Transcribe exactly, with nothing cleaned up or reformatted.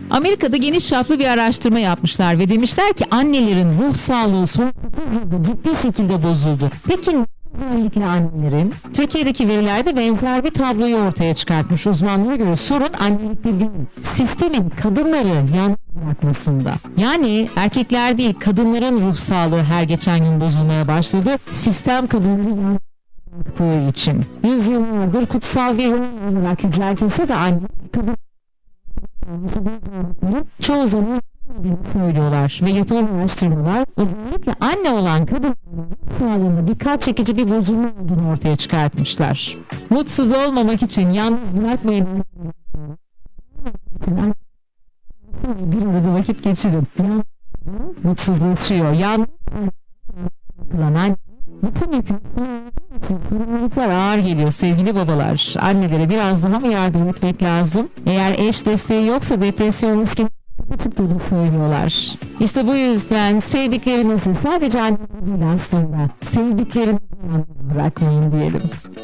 Amerika'da geniş çaplı bir araştırma yapmışlar ve demişler ki annelerin ruh sağlığı son yılda ciddi şekilde bozuldu. Peki özellikle annelerin? Türkiye'deki verilerde benzer bir tabloyu ortaya çıkartmış. Uzmanlara göre sorun annelikte değil, sistemin kadınları yalnız bırakmasında. Yani erkekler değil, kadınların ruh sağlığı her geçen gün bozulmaya başladı. Sistem kadınları yalnız bıraktığı için. Yüzyıllardır kutsal bir rol olarak yüceltilse de anne kadın çoğu zaman söylüyorlar ve yapılan araştırmalar özellikle anne olan kadın sağlığında dikkat çekici bir bozulma olduğunu ortaya çıkartmışlar. Mutsuz olmamak için yalnız bırakmayın. Bir arada vakit geçirin. Mutsuzlaşıyor. Yalnız anne bütün sorumluluklar ağır geliyor sevgili babalar. Annelere biraz daha mı yardım etmek lazım? Eğer eş desteği yoksa depresyon riski tuttuğunu söylüyorlar. İşte bu yüzden sevdiklerinizi sadece annenizi değil aslında sevdiklerinizi bırakmayın diyelim.